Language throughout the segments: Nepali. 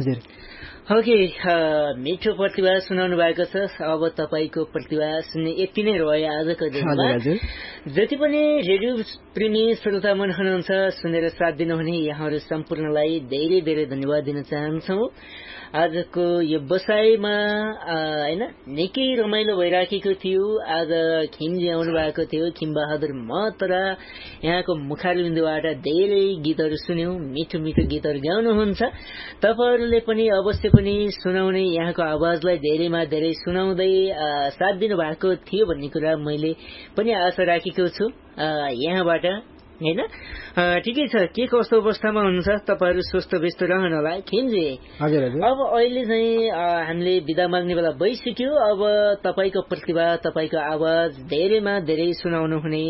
हजुर ओके मिठो प्रतिभा सुनाउनु भएको छ। अब तपाईँको प्रतिभा सुन्ने यति नै रह्यो आजको दिनमा। जति पनि रेडियो प्रेमी श्रोता मन हुनुहुन्छ सुनेर साथ दिनुहुने यहाँहरू सम्पूर्णलाई धेरै धेरै धन्यवाद दिन चाहन्छौँ। आजको यो बसाइमा हैन निकै रमाइलो भइराखेको थियो। आज खिमजी आउनु भएको थियो, खिमबहादुर महतरा। यहाँको मुखारबिन्दुबाट धेरै गीतहरू सुन्यौं, मिठो मिठो गीतहरू गाउनुहुन्छ। तपाईहरूले पनि अवश्य पनि सुनाउने, यहाँको आवाजलाई धेरैमा धेरै सुनाउँदै साथ दिनु भएको थियो भन्ने कुरा मैले पनि आशा राखेको छु यहाँबाट हैन। ठिकै छ, के कस्तो अवस्थामा हुनुहुन्छ तपाईहरू? स्वस्थ व्यस्त रहनुहोला। खिमजी अब अहिले चाहिँ हामीले बिदा माग्ने बेला भइसक्यो। अब तपाईँको प्रतिभा, तपाईँको आवाज धेरैमा धेरै सुनाउनु हुने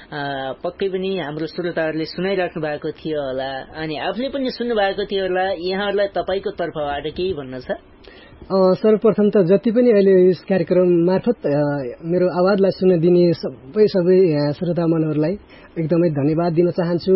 पक्कै पनि हाम्रो श्रोताहरूले सुनाइराख्नु भएको थियो होला, अनि आफूले पनि सुन्नु भएको थियो होला। यहाँहरूलाई तपाईँको तर्फबाट केही भन्न छ? सर्वप्रथम त जति पनि अहिले यस कार्यक्रम मार्फत मेरो आवाजलाई सुन्न दिने सबै श्रोता मनहरूलाई एकदमै धन्यवाद दिन चाहन्छु।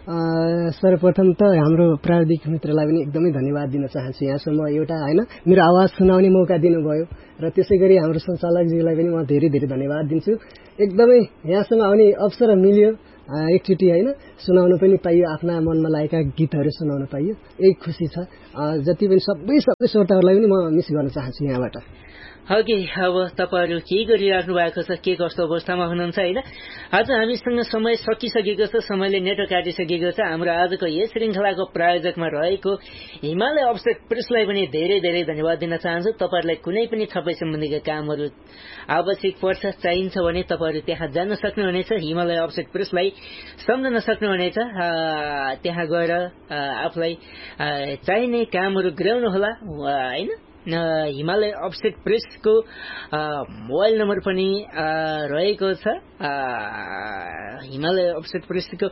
सर्वप्रथम त हाम्रो प्राविधिक मित्रलाई पनि एकदमै धन्यवाद दिन चाहन्छु। यहाँसम्म एउटा हैन मेरो आवाज सुनाउने मौका दिनुभयो, र त्यसै गरी हाम्रो सञ्चालकजीलाई पनि म धेरै धेरै धन्यवाद दिन्छु। एकदमै यहाँसम्म आउने अवसर मिल्यो, एकचोटि हैन सुनाउनु पनि पाइयो, आफ्ना मनमा लागेका गीतहरू सुनाउन पाइयो, यही खुसी छ। जति पनि सबै श्रोताहरूलाई पनि म मिस गर्न चाहन्छु यहाँबाट। ओके, अब तपाईँहरू के गरिराख्नु भएको छ, के कस्तो अवस्थामा हुनुहुन्छ होइन? आज हामीसँग समय सकिसकेको छ, समयले नेटो काटिसकेको छ। हाम्रो आजको यस श्रृङ्खलाको प्रायोजकमा रहेको हिमालय अफसेट प्रेसलाई पनि धेरै धेरै धन्यवाद दिन चाहन्छु। तपाईँहरूलाई कुनै पनि थपाइ सम्बन्धीका कामहरू आवश्यक पर्छ, चाहिन्छ भने तपाईँहरू त्यहाँ जान सक्नुहुनेछ। हिमालय अफसेट प्रेसलाई सम्झन सक्नुहुनेछ। त्यहाँ गएर आफूलाई चाहिने कामहरू गराउनुहोला होइन। हिमालय अफसेट प्रेसको मोबाइल नम्बर पनि रहेको छ। हिमालय अफसेट प्रेसको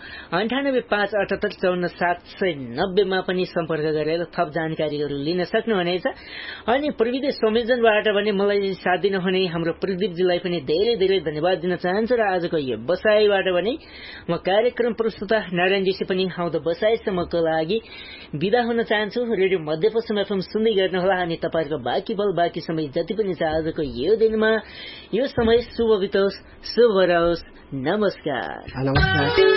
9857844790 मा पनि सम्पर्क गरेर थप जानकारीहरू लिन सक्नुहुनेछ। अनि प्रविधि संयोजनबाट पनि मलाई साथ दिनुहुने हाम्रो प्रदीपजीलाई पनि धेरै धेरै धन्यवाद दिन चाहन्छु। र आजको यो बसाइबाट पनि म कार्यक्रम प्रस्तुता नारायणजीसे पनि आउँदो बसाइसम्मको लागि बिदा हुन चाहन्छु। रेडियो मध्यपश्चिम एफएम सुन्दै गर्नुहोला, अनि तपाईँहरूको बाँकी बल बाँकी समय जति पनि छ आजको यो दिनमा यो समय शुभ बितोस्, शुभ रहोस्। नमस्कार।